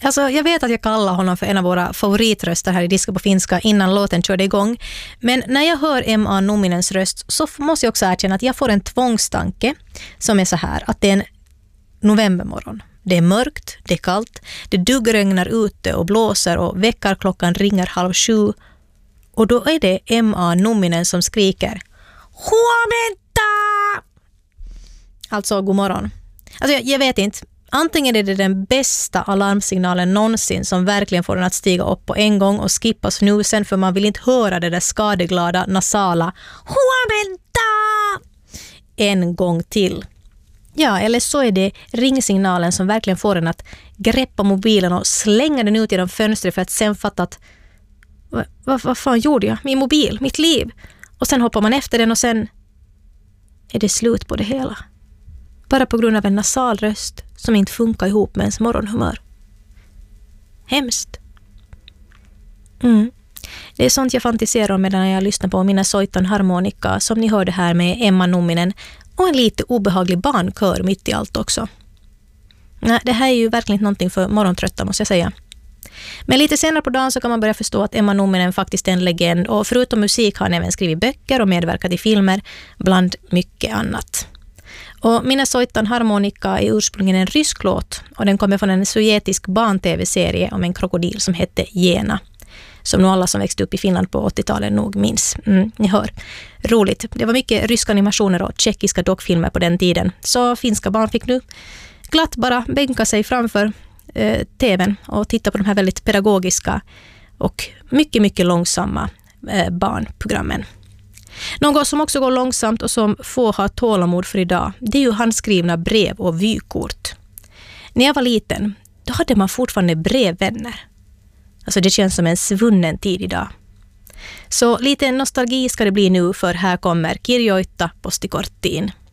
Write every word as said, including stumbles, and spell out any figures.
Alltså, jag vet att jag kallar honom för en av våra favoritröster här i Disco på finska innan låten körde igång. Men när jag hör M A Numminens röst så måste jag också erkänna att jag får en tvångstanke som är så här, att det är en novembermorgon. Det är mörkt, det är kallt, det duggregnar ute och blåser och väckarklockan ringer halv sju. Och då är det M A Numminen som skriker Huomenta! Alltså, god morgon. Alltså, jag, jag vet inte. Antingen är det den bästa alarmsignalen någonsin som verkligen får den att stiga upp på en gång och skippa snusen för man vill inte höra det där skadeglada, nasala Huomenta! En gång till. Ja, eller så är det ringsignalen som verkligen får den att greppa mobilen och slänga den ut genom fönstret för att sen fatta att vad, vad, vad fan gjorde jag? Min mobil, mitt liv. Och sen hoppar man efter den och sen är det slut på det hela. Bara på grund av en nasal röst som inte funkar ihop med ens morgonhumör. Hemskt. Mm. Det är sånt jag fantiserar om medan jag lyssnar på mina Soiton harmonika som ni hörde här med Emma Numminen och en lite obehaglig barnkör mitt i allt också. Nej, det här är ju verkligen någonting för morgontrötta måste jag säga. Men lite senare på dagen så kan man börja förstå att Emma Numminen faktiskt är en legend och förutom musik har han även skrivit böcker och medverkat i filmer bland mycket annat. Och Mina Soiton harmonika är ursprungligen en rysk låt och den kommer från en sovjetisk barn-tv-serie om en krokodil som hette Jena. Som nog alla som växte upp i Finland på åttiotalet nog minns. Mm, ni hör. Roligt. Det var mycket ryska animationer och tjeckiska dockfilmer på den tiden. Så finska barn fick nu glatt bara bänka sig framför eh, tvn och titta på de här väldigt pedagogiska och mycket, mycket långsamma eh, barnprogrammen. Något som också går långsamt och som få har tålamod för idag, det är ju handskrivna brev och vykort. När jag var liten, då hade man fortfarande brevvänner. Alltså det känns som en svunnen tid idag. Så lite nostalgi ska det bli nu för här kommer Kirjoitta postikorttiin.